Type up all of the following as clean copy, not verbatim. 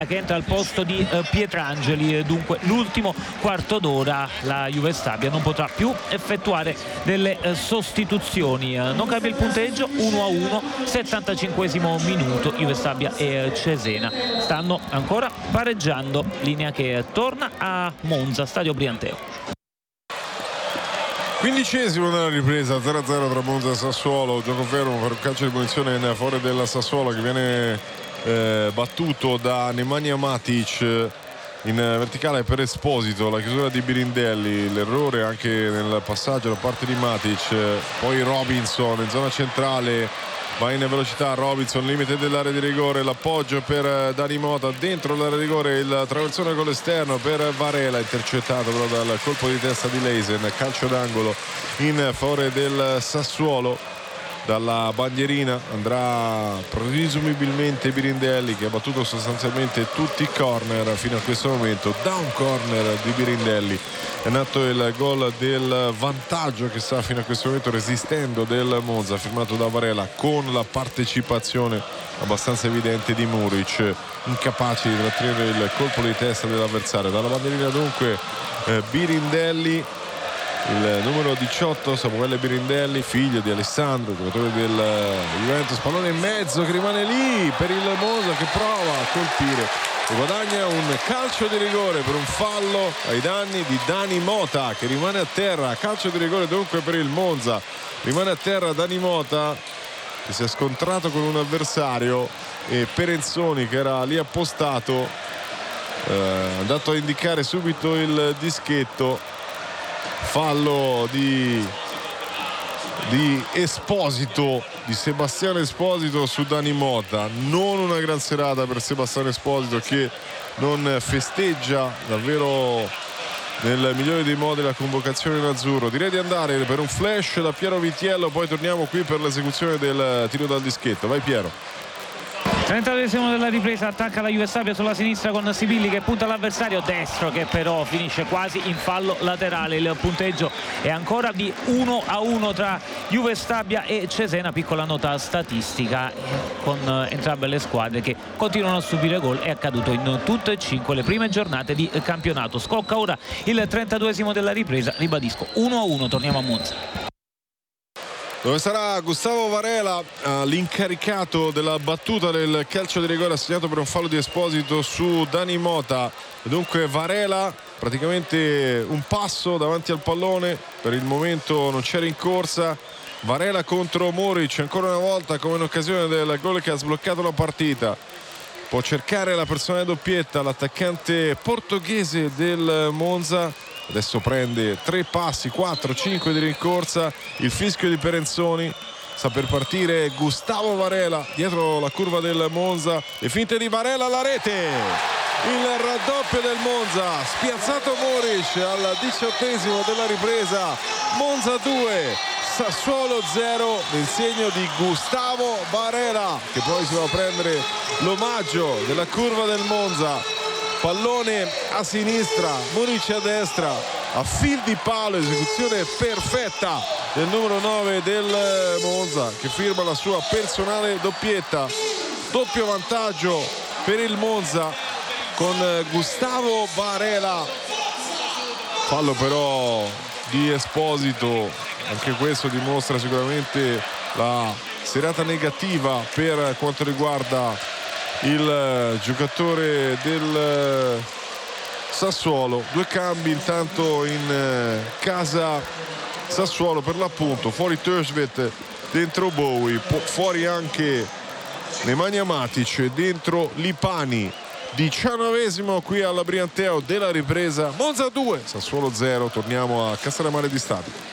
che entra al posto di Pietrangeli. Dunque l'ultimo quarto d'ora la Juve Stabia non potrà più effettuare delle sostituzioni. Non cambia il punteggio, 1-1, 75esimo minuto. Juve Stabia e Cesena stanno ancora pareggiando, linea che torna a Monza, stadio Brianteo. 15esimo della ripresa, 0-0 tra Monza e Sassuolo. Gioco fermo per un calcio di punizione in favore del Sassuolo, che viene battuto da Nemanja Matic in verticale per Esposito. La chiusura di Birindelli, l'errore anche nel passaggio da parte di Matic. Poi Robinson in zona centrale, va in velocità Robinson, limite dell'area di rigore, l'appoggio per Dani Mota dentro l'area di rigore, il traversone con l'esterno per Varela, intercettato però dal colpo di testa di Leisen. Calcio d'angolo in favore del Sassuolo. Dalla bandierina andrà presumibilmente Birindelli, che ha battuto sostanzialmente tutti i corner fino a questo momento. Da un corner di Birindelli è nato il gol del vantaggio che sta fino a questo momento resistendo del Monza, firmato da Varela, con la partecipazione abbastanza evidente di Muric, incapace di trattenere il colpo di testa dell'avversario. Dalla bandierina dunque Birindelli, il numero 18 Samuele Birindelli, figlio di Alessandro, giocatore del Juventus. Pallone in mezzo che rimane lì per il Monza, che prova a colpire e guadagna un calcio di rigore per un fallo ai danni di Dani Mota, che rimane a terra. Calcio di rigore dunque per il Monza, rimane a terra Dani Mota, che si è scontrato con un avversario, e Perenzoni, che era lì appostato, è andato a indicare subito il dischetto. Fallo di Esposito, di Sebastiano Esposito su Dani Mota. Non una gran serata per Sebastiano Esposito, che non festeggia davvero nel migliore dei modi la convocazione in azzurro. Direi di andare per un flash da Piero Vitiello, poi torniamo qui per l'esecuzione del tiro dal dischetto. Vai Piero. 32esimo della ripresa, attacca la Juve Stabia sulla sinistra con Sibilli, che punta all'avversario destro, che però finisce quasi in fallo laterale. Il punteggio è ancora di 1-1 tra Juve Stabia e Cesena. Piccola nota statistica, con entrambe le squadre che continuano a subire gol. È accaduto in tutte e 5 le prime giornate di campionato. Scocca ora il 32esimo della ripresa, ribadisco 1-1. Torniamo a Monza, dove sarà Gustavo Varela, l'incaricato della battuta del calcio di rigore assegnato per un fallo di Esposito su Dani Mota. Dunque Varela praticamente un passo davanti al pallone, per il momento non c'è rincorsa. Varela contro Muric ancora una volta, come in occasione del gol che ha sbloccato la partita. Può cercare la personale doppietta l'attaccante portoghese del Monza. Adesso prende 3 passi, 4, 5 di rincorsa. Il fischio di Perenzoni. Sta per partire Gustavo Varela dietro la curva del Monza. Le finte di Varela alla rete. Il raddoppio del Monza. Spiazzato Muric al 18esimo della ripresa. Monza 2, Sassuolo 0, nel segno di Gustavo Varela, che poi si va a prendere l'omaggio della curva del Monza. Pallone a sinistra, Muric a destra, a fil di palo, esecuzione perfetta del numero 9 del Monza, che firma la sua personale doppietta. Doppio vantaggio per il Monza con Gustavo Varela. Fallo però di Esposito, anche questo dimostra sicuramente la serata negativa per quanto riguarda il giocatore del Sassuolo. 2 cambi intanto in casa Sassuolo, per l'appunto fuori Törsvet, dentro Bowie, fuori anche Nemanja Matic, dentro Lipani. 19esimo qui alla Brianteo della ripresa. Monza 2, Sassuolo 0. Torniamo a Castellammare di Stabia.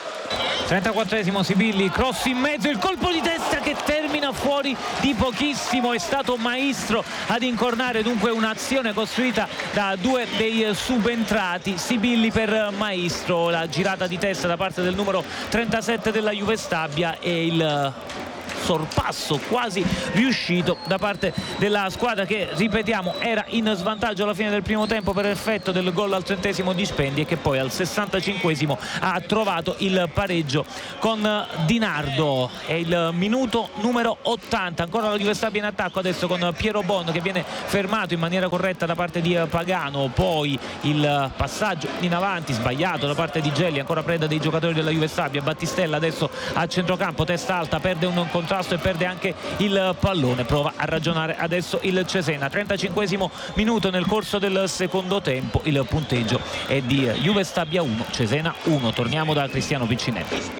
34esimo Sibilli, cross in mezzo, il colpo di testa che termina fuori di pochissimo. È stato Maestro ad incornare, dunque un'azione costruita da 2 dei subentrati. Sibilli per Maestro, la girata di testa da parte del numero 37 della Juve Stabia e il sorpasso quasi riuscito da parte della squadra che, ripetiamo, era in svantaggio alla fine del primo tempo per effetto del gol al 30° di Spendi e che poi al 65° ha trovato il pareggio con Di Nardo. È il minuto numero 80, ancora la Juve Stabia in attacco adesso con Piero Bon che viene fermato in maniera corretta da parte di Pagano, poi il passaggio in avanti sbagliato da parte di Gelli, ancora preda dei giocatori della Juve Stabia. Battistella adesso a centrocampo, testa alta, perde un contrasto e perde anche il pallone, prova a ragionare adesso il Cesena. 35° minuto nel corso del secondo tempo, il punteggio è di Juve Stabia 1 Cesena 1. Torniamo da Cristiano Piccinelli.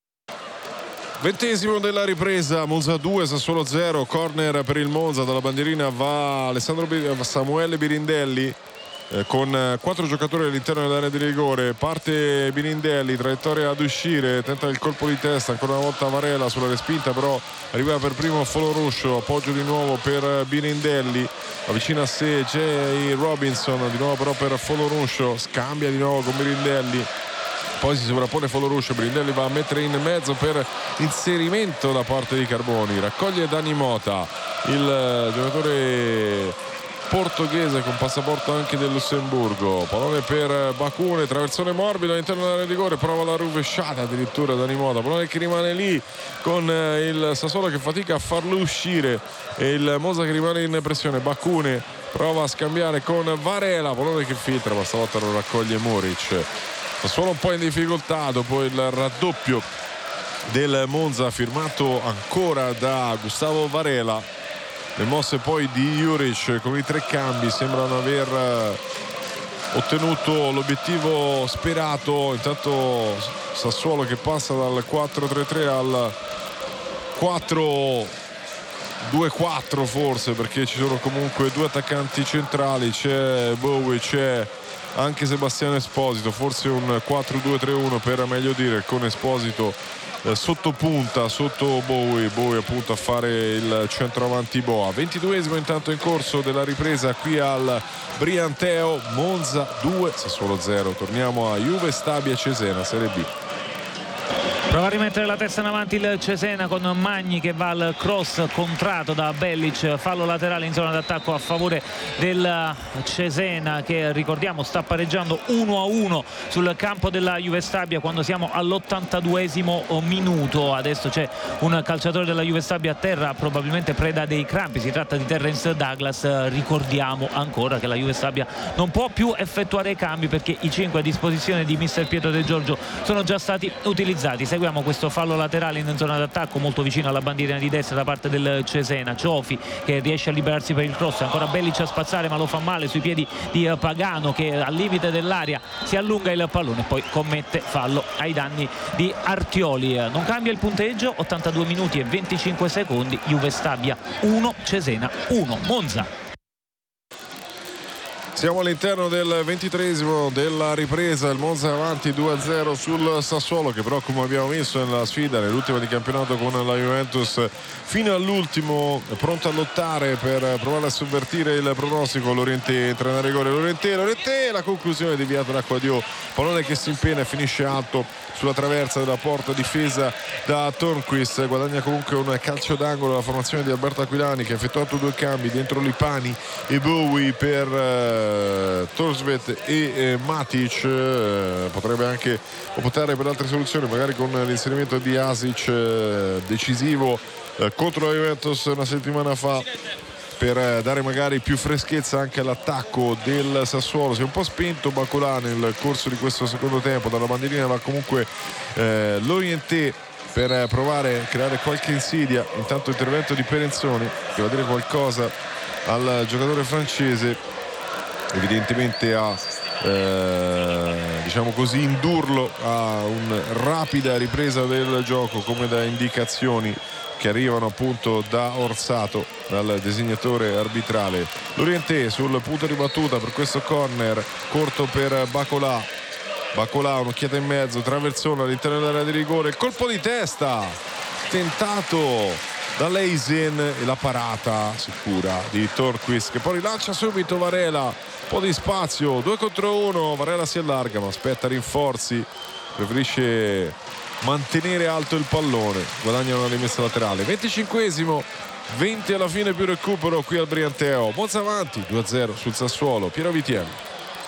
20° della ripresa, Monza 2 Sassuolo 0, corner per il Monza, dalla bandierina va Samuele Birindelli con 4 giocatori all'interno dell'area di rigore. Parte Birindelli, traiettoria ad uscire, tenta il colpo di testa, ancora una volta Varela sulla respinta, però arriva per primo Foloruscio, appoggio di nuovo per Birindelli, avvicina a sé Jay Robinson, di nuovo però per Foloruscio, scambia di nuovo con Birindelli, poi si sovrappone Foloruscio, Birindelli va a mettere in mezzo per inserimento da parte di Carboni, raccoglie Dani Mota, il giocatore portoghese con passaporto anche del Lussemburgo, pallone per Bacune, traversone morbido all'interno dell'area di rigore, prova la rovesciata addirittura Dani Mota, pallone che rimane lì con il Sassuolo che fatica a farlo uscire e il Monza che rimane in pressione. Bacune prova a scambiare con Varela, pallone che filtra, ma stavolta lo raccoglie Muric. Sassuolo un po' in difficoltà dopo il raddoppio del Monza firmato ancora da Gustavo Varela. Le mosse poi di Juric con i 3 cambi sembrano aver ottenuto l'obiettivo sperato. Intanto Sassuolo che passa dal 4-3-3 al 4-2-4 forse, perché ci sono comunque 2 attaccanti centrali, c'è Bowie, c'è anche Sebastiano Esposito, forse un 4-2-3-1 per meglio dire, con Esposito sotto punta, sotto Bowie appunto a fare il centroavanti boa. 22° intanto in corso della ripresa qui al Brianteo, Monza 2 Sassuolo 0. Torniamo a Juve Stabia Cesena Serie B. Prova a rimettere la testa in avanti il Cesena con Magni che va al cross contrato da Bellic, fallo laterale in zona d'attacco a favore del Cesena che, ricordiamo, sta pareggiando 1-1 sul campo della Juve Stabia quando siamo all'82° minuto. Adesso c'è un calciatore della Juve Stabia a terra, probabilmente preda dei crampi, si tratta di Terence Douglas. Ricordiamo ancora che la Juve Stabia non può più effettuare i cambi perché i 5 a disposizione di mister Pietro De Giorgio sono già stati utilizzati. Seguiamo questo fallo laterale in zona d'attacco molto vicino alla bandierina di destra da parte del Cesena. Ciofi che riesce a liberarsi per il cross, ancora Bellic a spazzare ma lo fa male sui piedi di Pagano che al limite dell'area si allunga il pallone e poi commette fallo ai danni di Artioli. Non cambia il punteggio, 82 minuti e 25 secondi, Juve Stabia 1 Cesena 1 Monza. Siamo all'interno del 23° della ripresa, il Monza è avanti 2-0 sul Sassuolo che però, come abbiamo visto nella sfida, nell'ultima di campionato con la Juventus, fino all'ultimo pronto a lottare per provare a sovvertire il pronostico. Lorientè entra in rigore, Lorientè, la conclusione deviata da Acquadio, pallone che si impena e finisce alto sulla traversa della porta difesa da Tornquist. Guadagna comunque un calcio d'angolo la formazione di Alberto Aquilani che ha effettuato 2 cambi dentro Lipani e Bowie per Torsvet e Matic. Potrebbe anche optare per altre soluzioni, magari con l'inserimento di Asic decisivo contro la Juventus una settimana fa, per dare magari più freschezza anche all'attacco del Sassuolo. Si è un po' spento Bacolà nel corso di questo secondo tempo, dalla bandierina va comunque Lorientè per provare a creare qualche insidia. Intanto intervento di Perenzoni che va a dire qualcosa al giocatore francese, evidentemente a diciamo così indurlo a una rapida ripresa del gioco, come da indicazioni che arrivano appunto da Orsato, dal designatore arbitrale. Lorientè sul punto di battuta per questo corner corto per Bacolà, un'occhiata in mezzo, traversone all'interno dell'area di rigore, il colpo di testa tentato da Leisen e la parata sicura di Tornquist che poi rilancia subito Varela, un po' di spazio, 2 contro 1, Varela si allarga ma aspetta rinforzi, preferisce mantenere alto il pallone. Guadagnano la rimessa laterale. 25esimo, 20 alla fine più recupero qui al Brianteo. Monza avanti 2-0 sul Sassuolo. Piero Vitiello.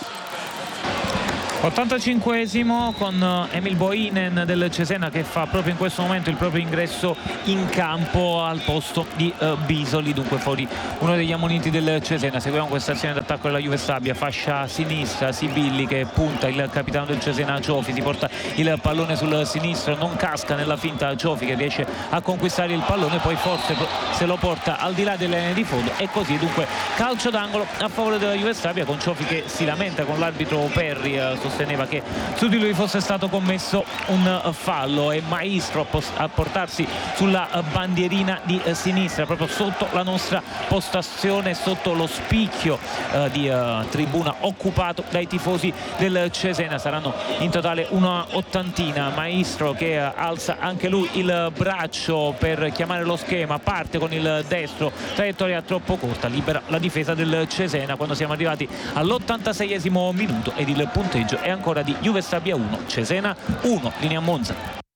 85esimo con Emil Boinen del Cesena che fa proprio in questo momento il proprio ingresso in campo al posto di Bisoli, dunque fuori uno degli ammoniti del Cesena. Seguiamo questa azione d'attacco della Juve Stabia, fascia sinistra, Sibilli che punta il capitano del Cesena Giofi, si porta il pallone sul sinistro, non casca nella finta Giofi che riesce a conquistare il pallone, poi forse se lo porta al di là delle linee di fondo e così dunque calcio d'angolo a favore della Juve Stabia, con Giofi che si lamenta con l'arbitro Perri, sosteneva che su di lui fosse stato commesso un fallo. E Maestro a portarsi sulla bandierina di sinistra, proprio sotto la nostra postazione, sotto lo spicchio di tribuna occupato dai tifosi del Cesena. Saranno in totale una ottantina. Maestro che alza anche lui il braccio per chiamare lo schema, parte con il destro, traiettoria troppo corta, libera la difesa del Cesena quando siamo arrivati all'86esimo minuto ed il punteggio è ancora di Juve Stabia 1, Cesena 1, linea Monza.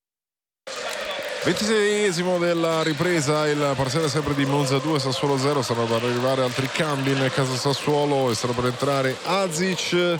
26esimo della ripresa, il parziale sempre di Monza 2, Sassuolo 0. Stanno per arrivare altri cambi in casa Sassuolo e stanno per entrare Azic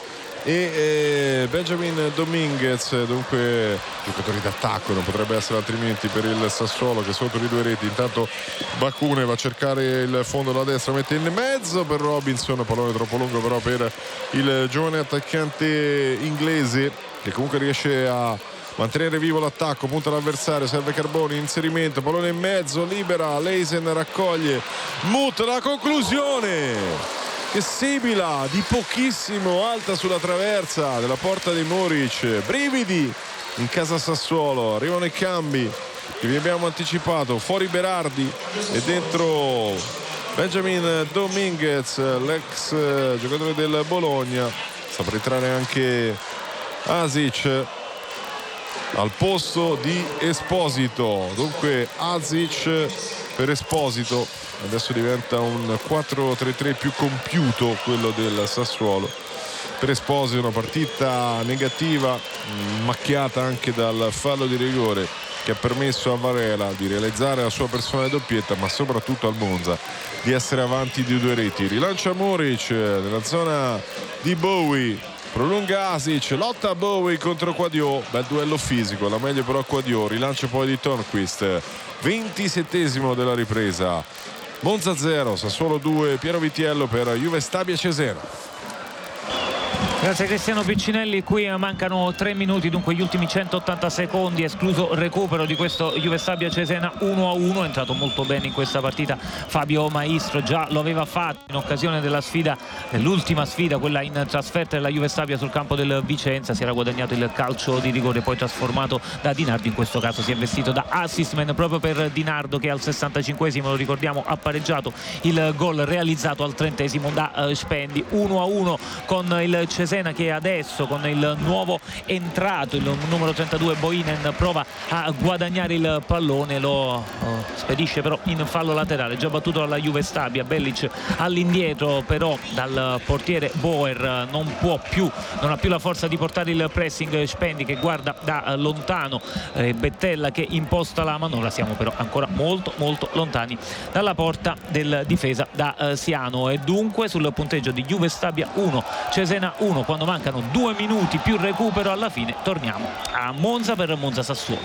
e Benjamin Dominguez, dunque giocatori d'attacco, non potrebbe essere altrimenti per il Sassuolo che sotto di 2 reti. Intanto Bacune va a cercare il fondo della destra, mette in mezzo per Robinson, pallone troppo lungo però per il giovane attaccante inglese che comunque riesce a mantenere vivo l'attacco, punta l'avversario, serve Carboni, inserimento, pallone in mezzo, libera, Leisen raccoglie, Mut, la conclusione che sibila di pochissimo, alta sulla traversa della porta di Muric. Brividi in casa Sassuolo, arrivano i cambi che vi abbiamo anticipato, fuori Berardi e dentro Benjamin Dominguez, l'ex giocatore del Bologna. Sta per entrare anche Azic al posto di Esposito, dunque Azic per Esposito. Adesso diventa un 4-3-3 più compiuto quello del Sassuolo. Per Esposito una partita negativa, macchiata anche dal fallo di rigore che ha permesso a Varela di realizzare la sua personale doppietta, ma soprattutto al Monza di essere avanti di 2 reti. Rilancia Muric nella zona di Bowie, prolunga Azic, lotta Bowie contro Quadio, bel duello fisico, la meglio però Quadio, rilancio poi di Tornquist. 27esimo della ripresa, Monza 0, Sassuolo 2, Piero Vitiello per Juve Stabia Cesena. Grazie Cristiano Piccinelli, qui mancano 3 minuti, dunque gli ultimi 180 secondi, escluso recupero di questo Juve Stabia Cesena 1-1. È entrato molto bene in questa partita Fabio Maestro, già lo aveva fatto in occasione della sfida, dell'ultima sfida, quella in trasferta della Juve Stabia sul campo del Vicenza. Si era guadagnato il calcio di rigore poi trasformato da Di Nardo, in questo caso si è vestito da assistman proprio per Di Nardo che al 65esimo, lo ricordiamo, ha pareggiato il gol realizzato al 30esimo da Spendi. 1-1 con il Cesena che adesso con il nuovo entrato, il numero 32 Boinen, prova a guadagnare il pallone, lo spedisce però in fallo laterale, già battuto dalla Juve Stabia. Bellic all'indietro però dal portiere Boer, non ha più la forza di portare il pressing. Spendi che guarda da lontano, Bettella che imposta la manovra. Siamo però ancora molto lontani dalla porta del difesa da Siano e dunque sul punteggio di Juve Stabia 1, Cesena 1. Quando mancano 2 minuti più recupero alla fine torniamo a Monza per Monza Sassuolo.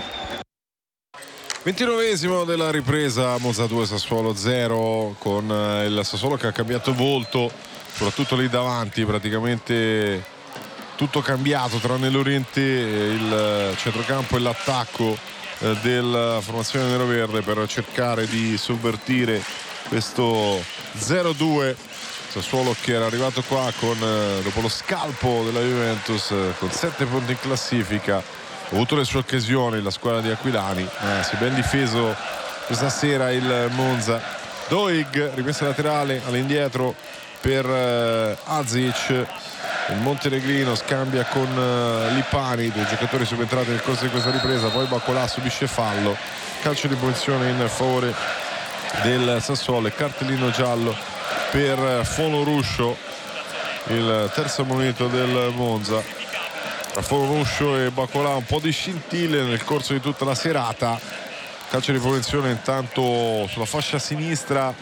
29esimo della ripresa, Monza 2 Sassuolo 0, con il Sassuolo che ha cambiato volto, soprattutto lì davanti, praticamente tutto cambiato tranne l'Oriente, il centrocampo e l'attacco della formazione neroverde per cercare di sovvertire questo 0-2. Sassuolo che era arrivato qua dopo lo scalpo della Juventus con 7 punti in classifica, ha avuto le sue occasioni la squadra di Aquilani, si è ben difeso questa sera il Monza. Doig, rimessa laterale all'indietro per Azic, il montenegrino scambia con Lipani, 2 giocatori subentrati nel corso di questa ripresa, poi Baccolà subisce fallo, calcio di punizione in favore del Sassuolo e cartellino giallo per Foloruscio, il terzo monito del Monza. tra Fonuscio e Bacolà un po' di scintille nel corso di tutta la serata. Calcio di punizione intanto sulla fascia sinistra,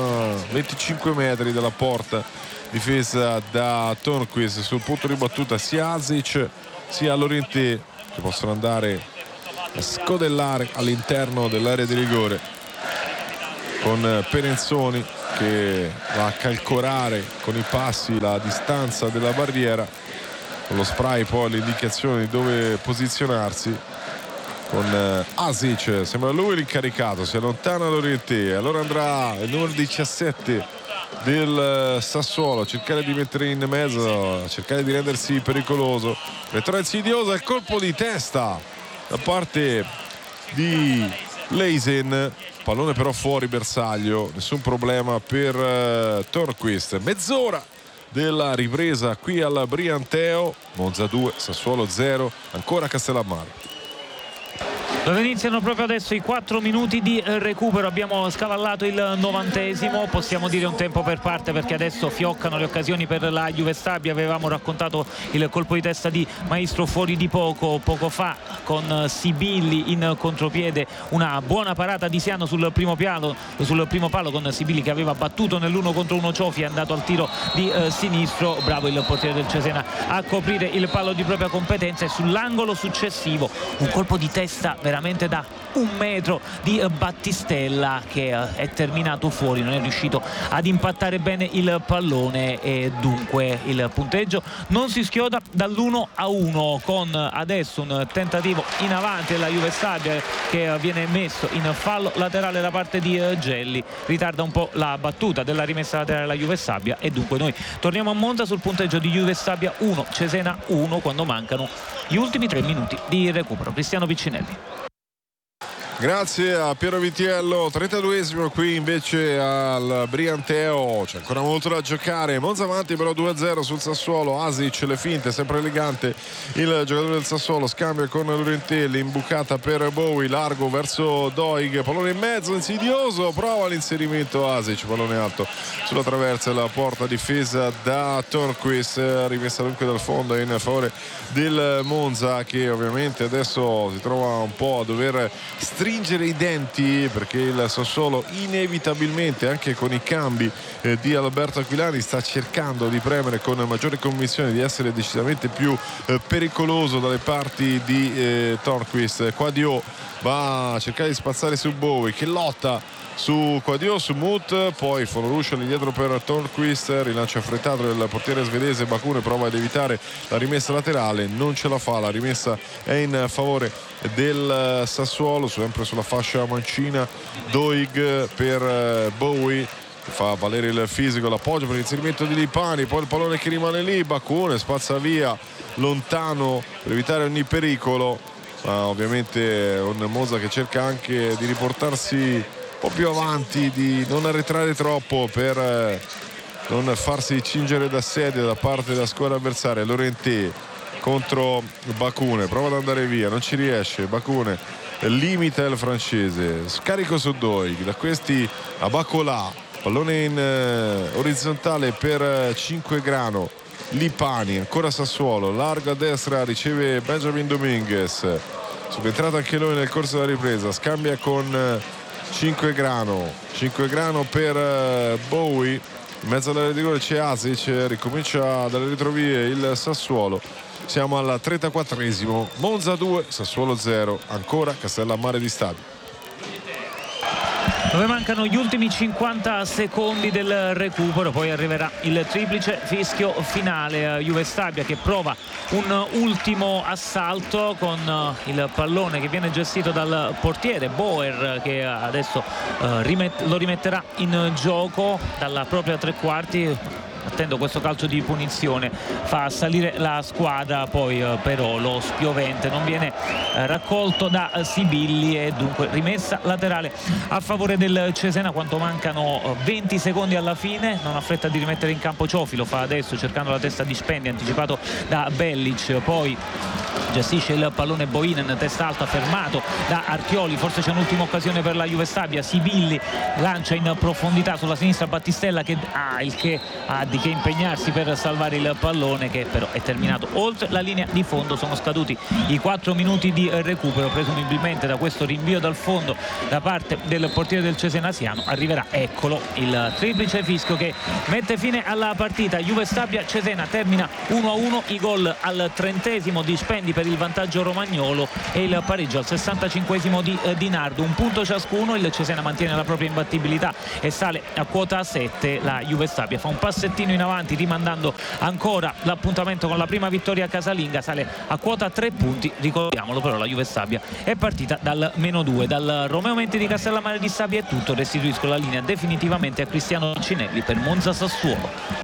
25 metri dalla porta, difesa da Törnqvist. Sul punto di battuta sia Asic sia Lorientè che possono andare a scodellare all'interno dell'area di rigore, con Perenzoni che va a calcolare con i passi la distanza della barriera, con lo spray poi le indicazioni di dove posizionarsi, con Asic, sembra lui l'incaricato, si allontana Lorientè, allora andrà il numero 17 del Sassuolo a cercare di mettere in mezzo, a cercare di rendersi pericoloso. Ritorna insidiosa, il colpo di testa da parte di Leisen, pallone però fuori bersaglio, nessun problema per Törnqvist. Mezz'ora della ripresa qui al Brianteo, Monza 2, Sassuolo 0, ancora Castellammare. Dove iniziano proprio adesso i 4 minuti di recupero. Abbiamo scavallato il 90esimo, possiamo dire un tempo per parte, perché adesso fioccano le occasioni per la Juve Stabia. Avevamo raccontato il colpo di testa di Maestro fuori di poco fa, con Sibilli in contropiede, una buona parata di Siano sul primo palo, con Sibilli che aveva battuto nell'1 contro 1 Ciofi, è andato al tiro di sinistro, bravo il portiere del Cesena a coprire il palo di propria competenza. E sull'angolo successivo un colpo di testa veramente da 1 metro di Battistella, che è terminato fuori, non è riuscito ad impattare bene il pallone, e dunque il punteggio non si schioda dall'1-1, con adesso un tentativo in avanti della Juve Stabia che viene messo in fallo laterale da parte di Gelli, ritarda un po' la battuta della rimessa laterale della Juve Stabia, e dunque noi torniamo a Monza sul punteggio di Juve Stabia 1 Cesena 1 quando mancano gli ultimi 3 minuti di recupero. Cristiano Piccinelli. Grazie a Piero Vitiello. 32esimo qui invece al Brianteo, c'è ancora molto da giocare. Monza avanti però 2-0 sul Sassuolo. Asic, le finte, sempre elegante il giocatore del Sassuolo, scambia con Lorientè, l'imbucata per Bowie, largo verso Doig, pallone in mezzo, insidioso, prova l'inserimento Asic, pallone alto sulla traversa della porta, difesa da Törnqvist, rimessa dunque dal fondo in favore del Monza, che ovviamente adesso si trova un po' a dover stringere i denti, perché il Sassuolo inevitabilmente, anche con i cambi di Alberto Aquilani, sta cercando di premere con maggiore convinzione, di essere decisamente più pericoloso dalle parti di Törnqvist. Quadio va a cercare di spazzare su Bowie, che lotta su Quadio, su Muth, poi Fonuruscio all'indietro per Törnqvist, rilancio affrettato del portiere svedese. Bakune prova ad evitare la rimessa laterale, non ce la fa, la rimessa è in favore del Sassuolo, sempre sulla fascia mancina. Doig per Bowie, fa valere il fisico, l'appoggio per l'inserimento di Lipani, poi il pallone che rimane lì, Bakune spazza via lontano per evitare ogni pericolo, ma ovviamente un Monza che cerca anche di riportarsi un po' più avanti, di non arretrare troppo per non farsi cingere da sedia da parte della squadra avversaria. Lorientè contro Bakune, prova ad andare via, non ci riesce, Bakune limita il francese, scarico su Doig, da questi a Bacolà, pallone in orizzontale per Cinquegrano, Lipani, ancora Sassuolo, largo a destra, riceve Benjamin Dominguez, subentrato anche lui nel corso della ripresa, scambia con Cinquegrano per Bowie, in mezzo all'area di rigore c'è Asic, ricomincia dalle retrovie il Sassuolo. Siamo al 34esimo, Monza 2, Sassuolo 0, ancora Castellammare di Stabia, dove mancano gli ultimi 50 secondi del recupero. Poi arriverà il triplice fischio finale. Juve Stabia che prova un ultimo assalto con il pallone che viene gestito dal portiere Bauer, che adesso lo rimetterà in gioco dalla propria tre quarti. Attendo questo calcio di punizione, fa salire la squadra, poi però lo spiovente non viene raccolto da Sibilli, e dunque rimessa laterale a favore del Cesena quando mancano 20 secondi alla fine. Non ha fretta di rimettere in campo Ciofi, lo fa adesso cercando la testa di Spendi, anticipato da Bellic, poi gestisce il pallone Boinen, testa alta, fermato da Archioli, forse c'è un'ultima occasione per la Juve Stabia. Sibilli lancia in profondità sulla sinistra Battistella, che ha Berardi che impegnarsi per salvare il pallone, che però è terminato oltre la linea di fondo. Sono scaduti i 4 minuti di recupero, presumibilmente da questo rinvio dal fondo da parte del portiere del Cesenatiano arriverà, eccolo, il triplice fischio che mette fine alla partita. Juve Stabia Cesena termina 1-1, i gol al 30° di Spendi per il vantaggio romagnolo e il pareggio al 65° di Di Nardo. Un punto ciascuno, il Cesena mantiene la propria imbattibilità e sale a quota 7. La Juve Stabia fa un passettino in avanti rimandando ancora l'appuntamento con la prima vittoria casalinga, sale a quota 3 punti. Ricordiamolo però, la Juve Stabia è partita dal -2. Dal Romeo Menti di Castellammare di Stabia è tutto, restituisco la linea definitivamente a Cristiano Cinelli per Monza Sassuolo.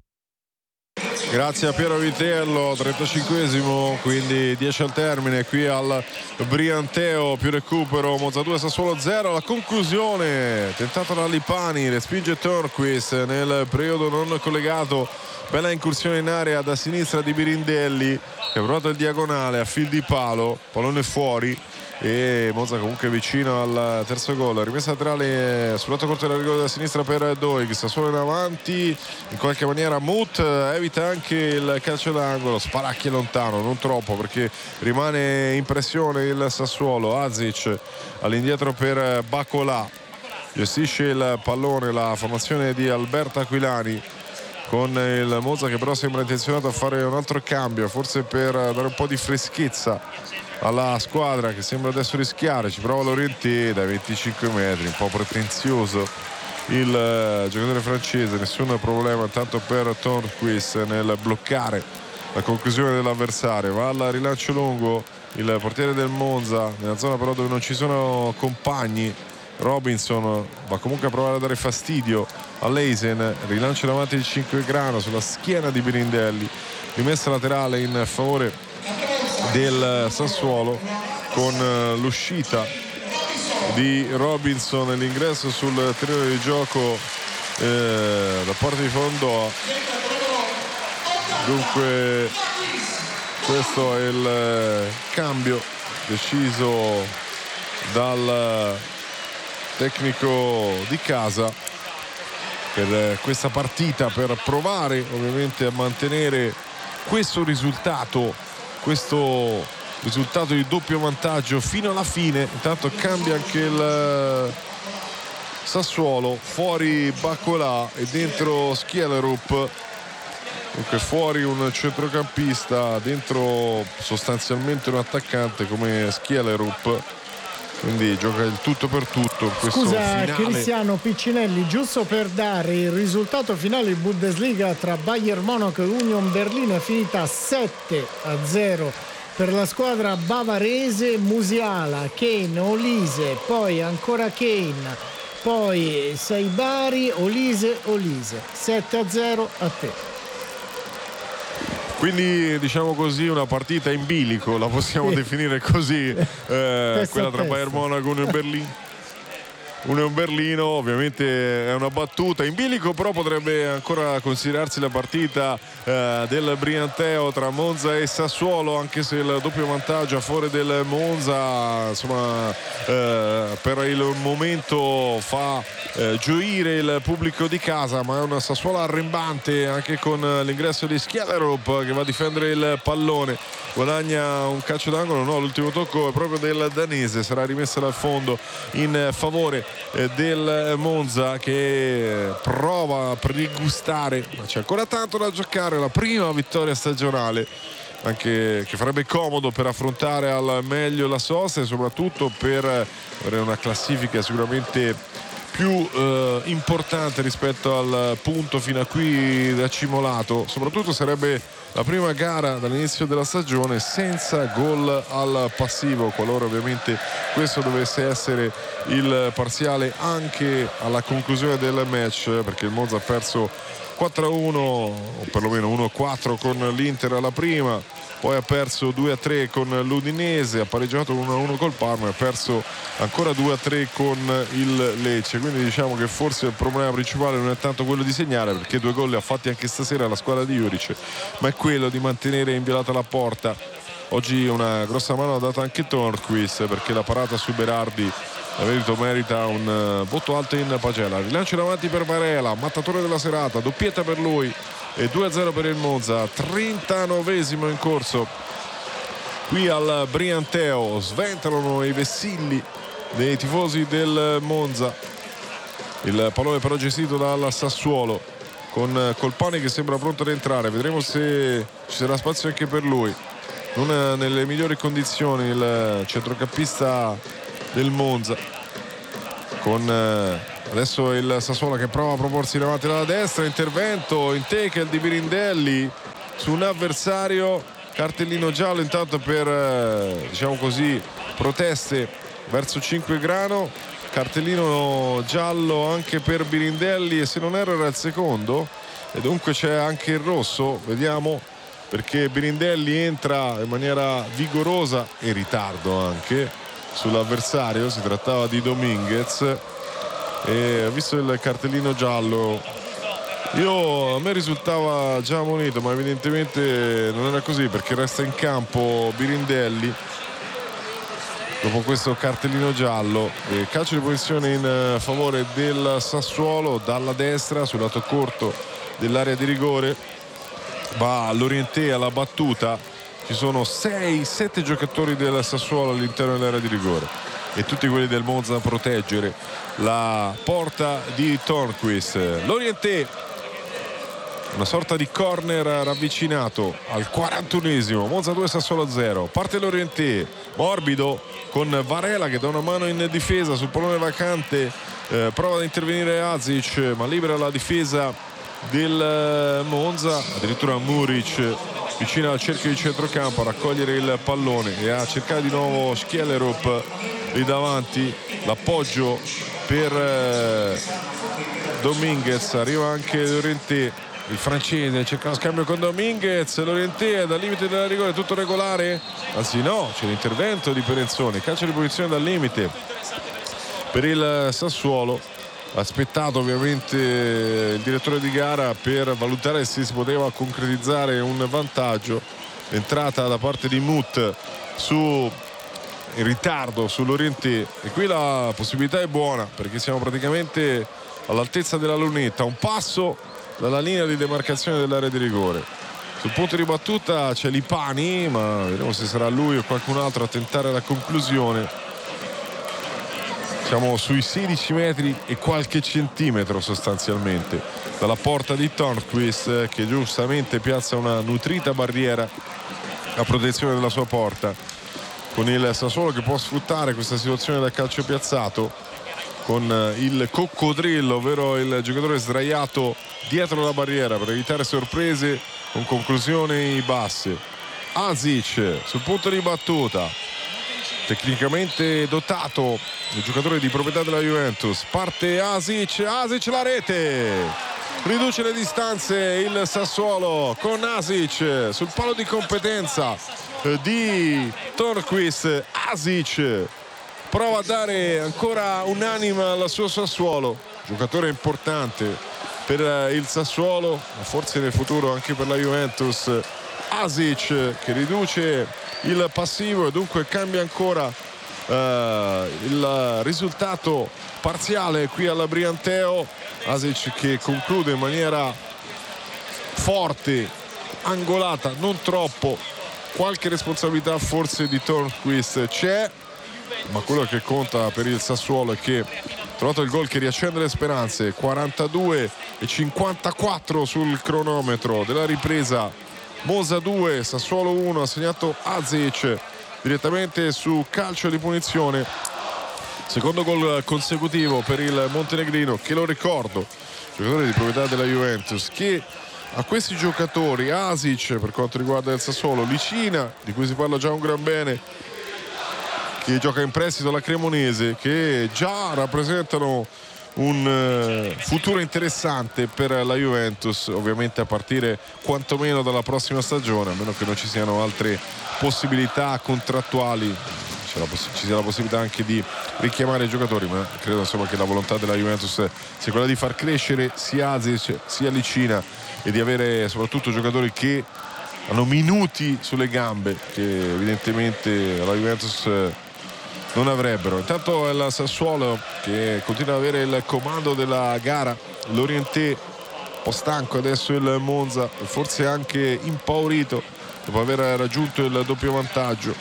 Grazie a Piero Vitello, 35esimo, quindi 10 al termine qui al Brianteo, più recupero, Monza 2 Sassuolo 0. La conclusione tentata da Lipani, respinge Torquist nel periodo non collegato. Bella incursione in area da sinistra di Birindelli che ha provato il diagonale a fil di palo, pallone fuori, e Monza comunque vicino al terzo gol. Rimessa laterale sul lato corto della rigore da sinistra per Doig, Sassuolo in avanti, in qualche maniera Mut evita anche il calcio d'angolo, sparacchia lontano, non troppo perché rimane in pressione il Sassuolo. Azic all'indietro per Bacolà, gestisce il pallone la formazione di Alberto Aquilani, con il Monza che però sembra intenzionato a fare un altro cambio, forse per dare un po' di freschezza alla squadra che sembra adesso rischiare. Ci prova Laurenti dai 25 metri, un po' pretenzioso il giocatore francese, nessun problema tanto per Torquist nel bloccare la conclusione dell'avversario. Va al rilancio lungo il portiere del Monza nella zona però dove non ci sono compagni. Robinson va comunque a provare a dare fastidio all'Eisen, rilancio davanti di Cinquegrano sulla schiena di Birindelli, rimessa laterale in favore del Sassuolo con l'uscita di Robinson e l'ingresso sul terreno di gioco da parte di Fondoa. Dunque questo è il cambio deciso dal tecnico di casa per questa partita, per provare ovviamente a mantenere questo risultato di doppio vantaggio fino alla fine. Intanto cambia anche il Sassuolo, fuori Bacolà e dentro Schielerup, dunque fuori un centrocampista, dentro sostanzialmente un attaccante come Schielerup, quindi gioca il tutto per tutto in questo finale. Cristiano Piccinelli, giusto per dare il risultato finale in Bundesliga tra Bayern Monaco e Union Berlino, è finita 7-0 per la squadra bavarese. Musiala, Kane, Olise, poi ancora Kane, poi Saibari, Olise, 7-0 a te. Quindi diciamo così una partita in bilico, la possiamo definire così, quella tra Bayern Monaco e Union Berlino. Ovviamente è una battuta in bilico, però potrebbe ancora considerarsi la partita del Brianteo tra Monza e Sassuolo, anche se il doppio vantaggio a favore del Monza insomma per il momento fa gioire il pubblico di casa, ma è una Sassuolo arrembante anche con l'ingresso di Schielerup che va a difendere il pallone, guadagna un calcio d'angolo, no, l'ultimo tocco è proprio del danese, sarà rimessa dal fondo in favore del Monza che prova a pregustare, ma c'è ancora tanto da giocare, la prima vittoria stagionale anche che farebbe comodo per affrontare al meglio la sosta e soprattutto per avere una classifica sicuramente più importante rispetto al punto fino a qui accumulato. Soprattutto sarebbe la prima gara dall'inizio della stagione senza gol al passivo, qualora ovviamente questo dovesse essere il parziale anche alla conclusione del match, perché il Monza ha perso 4-1 o perlomeno 1-4 con l'Inter alla prima, poi ha perso 2-3 con l'Udinese, ha pareggiato 1-1 col Parma e ha perso ancora 2-3 con il Lecce. Quindi diciamo che forse il problema principale non è tanto quello di segnare, perché 2 gol li ha fatti anche stasera la squadra di Juric, ma è quello di mantenere inviolata la porta. Oggi una grossa mano ha dato anche Torquist, perché la parata su Berardi merita un voto alto in pagella. Rilancio in avanti per Varela, mattatore della serata, doppietta per lui, e 2-0 per il Monza. 39esimo in corso qui al Brianteo. Sventolano i vessilli dei tifosi del Monza. Il pallone però gestito dal Sassuolo con Colpani che sembra pronto ad entrare. Vedremo se ci sarà spazio anche per lui. Non nelle migliori condizioni il centrocampista del Monza, con adesso il Sassuolo che prova a proporsi in avanti dalla destra. Intervento in tackle di Birindelli su un avversario, cartellino giallo intanto per diciamo così proteste verso Cinquegrano, cartellino giallo anche per Birindelli e se non erro era il secondo, e dunque c'è anche il rosso. Vediamo, perché Birindelli entra in maniera vigorosa e in ritardo anche sull'avversario, si trattava di Dominguez, e ha visto il cartellino giallo. A me risultava già ammonito, ma evidentemente non era così, perché resta in campo Birindelli dopo questo cartellino giallo. Calcio di punizione in favore del Sassuolo dalla destra sul lato corto dell'area di rigore. Va Lorientè alla battuta. Ci sono 6-7 giocatori del Sassuolo all'interno dell'area di rigore e tutti quelli del Monza a proteggere la porta di Tornquist. Lorientè, una sorta di corner ravvicinato al 41esimo. Monza 2, Sassuolo 0. Parte Lorientè, morbido con Varela che dà una mano in difesa sul pallone vacante, prova ad intervenire Azic ma libera la difesa del Monza. Addirittura Muric vicino al cerchio di centrocampo a raccogliere il pallone e a cercare di nuovo Schjellerup lì davanti. L'appoggio per Dominguez, arriva anche Lorientè, il francese cerca lo scambio con Dominguez. Lorientè dal limite della rigore, tutto regolare? Anzi no, c'è l'intervento di Perenzoni, calcio di punizione dal limite per il Sassuolo. Aspettato ovviamente il direttore di gara per valutare se si poteva concretizzare un vantaggio. Entrata da parte di Mut in ritardo sull'Orientè, e qui la possibilità è buona perché siamo praticamente all'altezza della lunetta, un passo dalla linea di demarcazione dell'area di rigore. Sul punto di battuta c'è Lipani, ma vediamo se sarà lui o qualcun altro a tentare la conclusione. Siamo sui 16 metri e qualche centimetro sostanzialmente dalla porta di Tornquist, che giustamente piazza una nutrita barriera a protezione della sua porta, con il Sassuolo che può sfruttare questa situazione da calcio piazzato con il coccodrillo, ovvero il giocatore sdraiato dietro la barriera per evitare sorprese con conclusioni basse. Azic sul punto di battuta, tecnicamente dotato, il giocatore di proprietà della Juventus. Parte Azic la rete, riduce le distanze il Sassuolo con Azic sul palo di competenza di Tornquist. Azic prova a dare ancora un'anima al suo Sassuolo, giocatore importante per il Sassuolo, ma forse nel futuro anche per la Juventus. Azic che riduce il passivo e dunque cambia ancora il risultato parziale qui alla Brianteo. Azic che conclude in maniera forte, angolata, non troppo. Qualche responsabilità forse di Tornquist c'è, ma quello che conta per il Sassuolo è che ha trovato il gol che riaccende le speranze. 42:54 sul cronometro della ripresa. Monza 2, Sassuolo 1, ha segnato Azic direttamente su calcio di punizione. Secondo gol consecutivo per il montenegrino, che lo ricordo, giocatore di proprietà della Juventus, che a questi giocatori, Azic per quanto riguarda il Sassuolo, Licina di cui si parla già un gran bene, che gioca in prestito alla Cremonese, che già rappresentano un futuro interessante per la Juventus, ovviamente a partire quantomeno dalla prossima stagione, a meno che non ci siano altre possibilità contrattuali, ci sia la possibilità anche di richiamare i giocatori, ma credo insomma che la volontà della Juventus sia quella di far crescere sia Azic sia Licina e di avere soprattutto giocatori che hanno minuti sulle gambe, che evidentemente la Juventus non avrebbero. Intanto è il Sassuolo che continua ad avere il comando della gara. Lorientè un po' stanco adesso il Monza, forse anche impaurito dopo aver raggiunto il doppio vantaggio,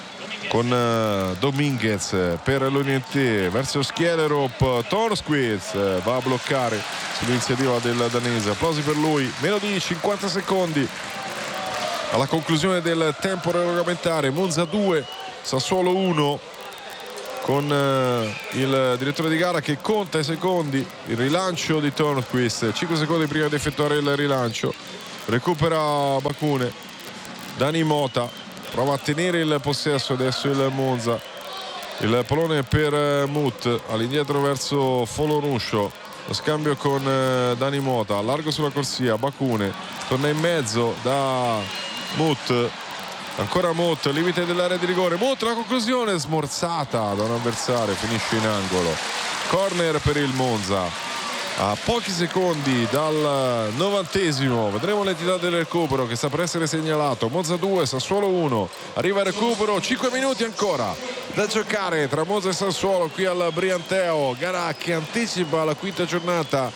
con Dominguez per l'Orienté verso Schielerop. Tornquist va a bloccare sull'iniziativa del danese. Applausi per lui. Meno di 50 secondi alla conclusione del tempo regolamentare. Monza 2, Sassuolo 1, con il direttore di gara che conta i secondi. Il rilancio di Tornquist, 5 secondi prima di effettuare il rilancio. Recupera Bacune. Dani Mota prova a tenere il possesso adesso il Monza. Il pallone per Mut, all'indietro verso Foloruscio. Lo scambio con Dani Mota, largo sulla corsia. Bacune torna in mezzo da Mut. Ancora Mut, limite dell'area di rigore. Mut, la conclusione smorzata da un avversario, finisce in angolo. Corner per il Monza. A pochi secondi dal 90esimo vedremo l'entità del recupero che sta per essere segnalato. Monza 2, Sassuolo 1. Arriva il recupero, 5 minuti ancora da giocare tra Monza e Sassuolo qui al Brianteo. Gara che anticipa la quinta giornata,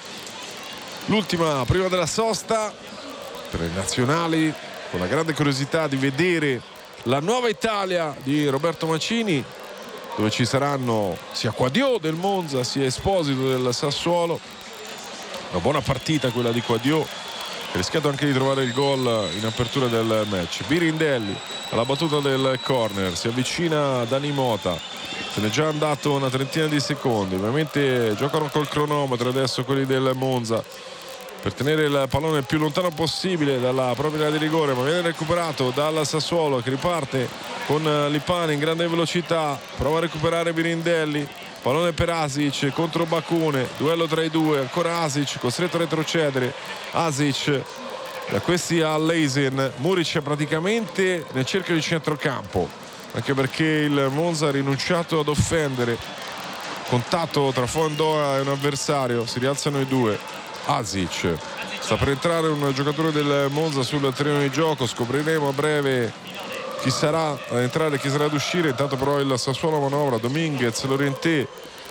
l'ultima prima della sosta per i nazionali, con la grande curiosità di vedere la nuova Italia di Roberto Mancini, dove ci saranno sia Quadio del Monza sia Esposito del Sassuolo. Una buona partita quella di Quadio, ha rischiato anche di trovare il gol in apertura del match. Birindelli alla battuta del corner, si avvicina Dani Mota, se n'è già andato una trentina di secondi. Ovviamente giocano col cronometro adesso quelli del Monza per tenere il pallone il più lontano possibile dalla propria area di rigore, ma viene recuperato dal Sassuolo che riparte con Lipani in grande velocità. Prova a recuperare Birindelli, pallone per Asic contro Bacune, duello tra i due, ancora Asic costretto a retrocedere. Asic da questi a Leisen. Muric è praticamente nel cerchio di centrocampo, anche perché il Monza ha rinunciato ad offendere. Contatto tra Fondoa e un avversario, si rialzano i due. Asic, sta per entrare un giocatore del Monza sul terreno di gioco, scopriremo a breve chi sarà ad entrare e chi sarà ad uscire. Intanto però il Sassuolo manovra, Dominguez, Lorienté,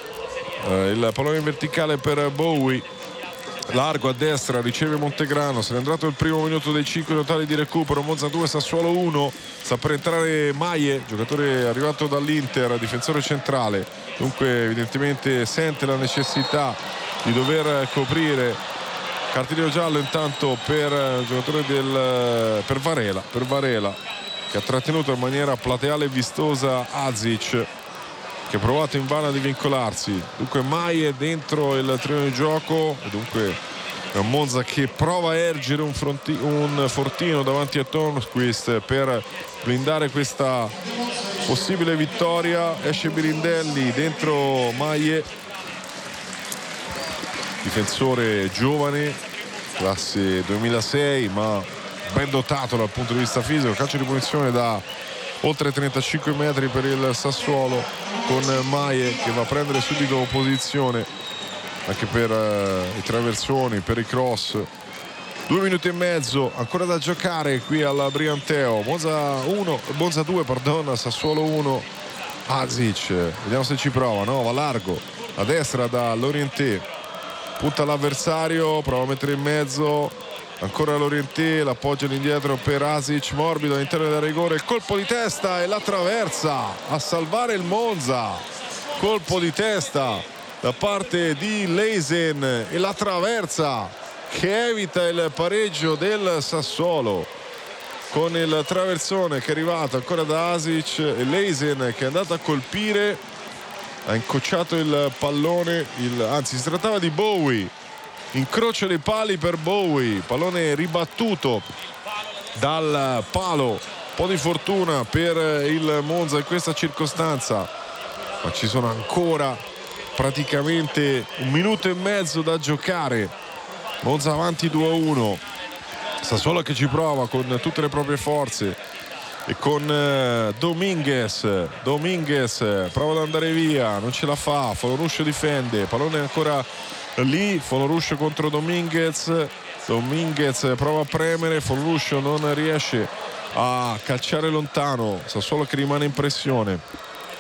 il pallone in verticale per Bowie, largo a destra, riceve Montegrano. Se n'è andato il primo minuto dei 5 totali di recupero. Monza 2, Sassuolo 1. Sta per entrare Maie, giocatore arrivato dall'Inter, difensore centrale, dunque evidentemente sente la necessità di dover coprire. Cartellino giallo intanto per il giocatore per Varela, che ha trattenuto in maniera plateale e vistosa Azic, che ha provato invano di vincolarsi. Dunque Maie dentro il terreno di gioco, e dunque è un Monza che prova a ergere un fortino davanti a Tornquist per blindare questa possibile vittoria. Esce Birindelli, dentro Maie, difensore giovane, classe 2006, ma ben dotato dal punto di vista fisico. Calcio di punizione da oltre 35 metri per il Sassuolo, con Maie che va a prendere subito posizione anche per i traversoni, per i cross. 2 minuti e mezzo ancora da giocare qui al Brianteo. Monza 2, Sassuolo 1. Azic, vediamo se ci prova. No, va largo a destra da Lorienté, punta l'avversario, prova a mettere in mezzo, ancora Lorienté, l'appoggia all'indietro per Asic, morbido all'interno del rigore, il colpo di testa e la traversa a salvare il Monza. Colpo di testa da parte di Leisen e la traversa che evita il pareggio del Sassuolo, con il traversone che è arrivato ancora da Asic e Leisen che è andato a colpire, ha incrociato il pallone, anzi si trattava di Bowie, incrocio dei pali per Bowie, pallone ribattuto dal palo. Un po' di fortuna per il Monza in questa circostanza, ma ci sono ancora praticamente 1 minuto e mezzo da giocare. Monza avanti 2-1, Sassuolo che ci prova con tutte le proprie forze e con Dominguez prova ad andare via, non ce la fa. Foloruscio difende, pallone ancora lì, Foloruscio contro Dominguez prova a premere, Foloruscio non riesce a calciare lontano. Sassuolo che rimane in pressione.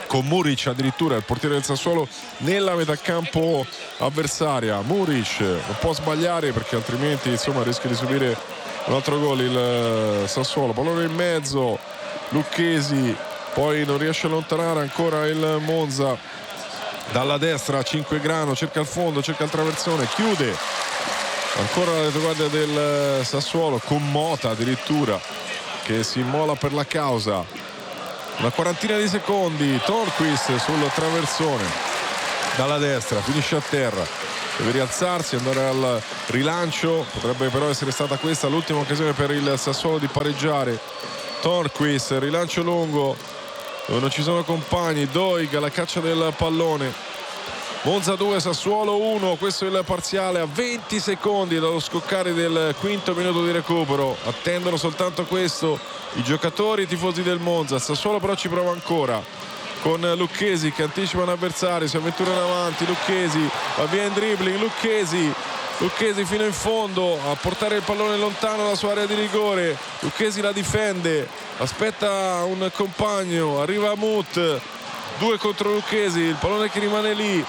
con Muric addirittura il portiere del Sassuolo nella metà campo avversaria. Muric non può sbagliare perché altrimenti insomma rischia di subire un altro gol il Sassuolo. Pallone in mezzo, Lucchesi poi non riesce a allontanare ancora il Monza dalla destra. Cinquegrano cerca il fondo, cerca il traversone, chiude ancora la retroguardia del Sassuolo con Mota addirittura che si immola per la causa. Una quarantina di secondi, Torquist sul traversone dalla destra, finisce a terra, deve rialzarsi, andare al rilancio, potrebbe però essere stata questa l'ultima occasione per il Sassuolo di pareggiare. Torquist, rilancio lungo dove non ci sono compagni, Doig alla caccia del pallone. Monza 2, Sassuolo 1, questo è il parziale a 20 secondi dallo scoccare del quinto minuto di recupero. Attendono soltanto questo i giocatori, i tifosi del Monza. Sassuolo però ci prova ancora con Lucchesi che anticipa un avversario, si avventura in avanti, Lucchesi va via in dribbling, Lucchesi fino in fondo a portare il pallone lontano dalla sua area di rigore. Lucchesi la difende, aspetta un compagno, arriva Mut, 2 contro Lucchesi, il pallone che rimane lì.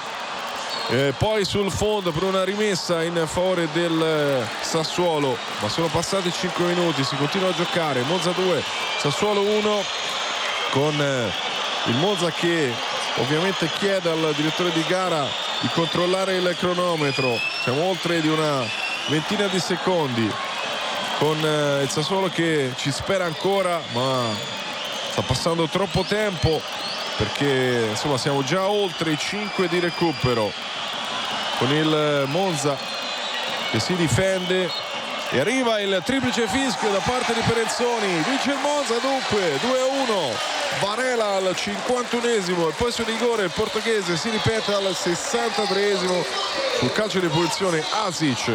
Poi sul fondo per una rimessa in favore del Sassuolo, ma sono passati 5 minuti, si continua a giocare. Monza 2, Sassuolo 1, con il Monza che ovviamente chiede al direttore di gara di controllare il cronometro. Siamo oltre di una ventina di secondi, con il Sassuolo che ci spera ancora, ma sta passando troppo tempo perché insomma siamo già oltre i 5 di recupero, con il Monza che si difende e arriva il triplice fischio da parte di Perezzoni. Vince il Monza dunque 2-1, Varela al 51esimo e poi sul rigore il portoghese si ripete al 63esimo. Sul calcio di punizione Asic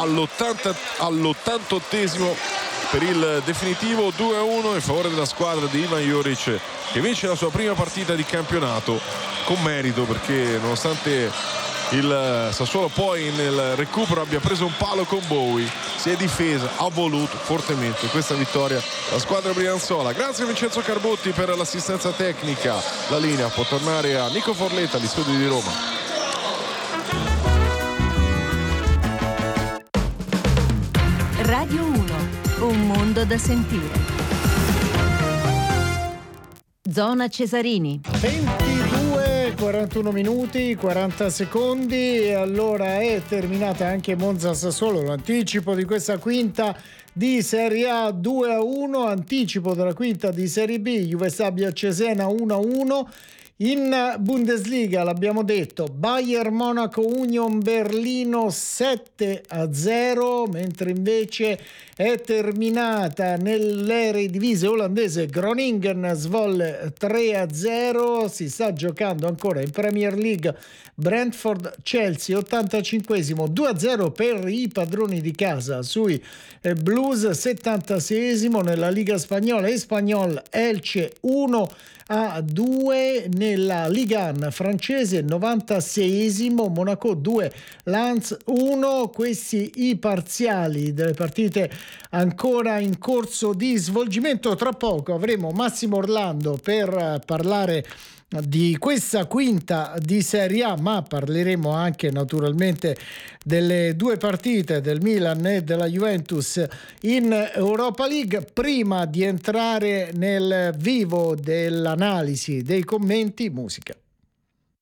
all'88esimo per il definitivo 2-1 in favore della squadra di Ivan Juric, che vince la sua prima partita di campionato con merito, perché nonostante il Sassuolo poi nel recupero abbia preso un palo con Bowie, si è difesa, ha voluto fortemente questa vittoria la squadra brianzola. Grazie a Vincenzo Carbotti per l'assistenza tecnica. La linea può tornare a Nico Forletta agli studi di Roma. Radio 1, un mondo da sentire. Zona Cesarini. 41 minuti 40 secondi e allora è terminata anche Monza Sassuolo, l'anticipo di questa quinta di Serie A 2-1, anticipo della quinta di Serie B, Juve Stabia Cesena 1-1. In Bundesliga l'abbiamo detto, Bayern Monaco Union Berlino 7-0, mentre invece è terminata nell'Eredivisie olandese Groningen Zwolle 3-0. Si sta giocando ancora in Premier League, Brentford Chelsea 85esimo 2-0 per i padroni di casa sui Blues. 76esimo nella Liga Spagnola, Espanyol Elche 1-2, nella Liga 1 francese 96esimo Monaco 2 Lens 1. Questi i parziali delle partite ancora in corso di svolgimento. Tra poco avremo Massimo Orlando per parlare di questa quinta di Serie A, ma parleremo anche naturalmente delle due partite del Milan e della Juventus in Europa League. Prima di entrare nel vivo dell'analisi, dei commenti, musica.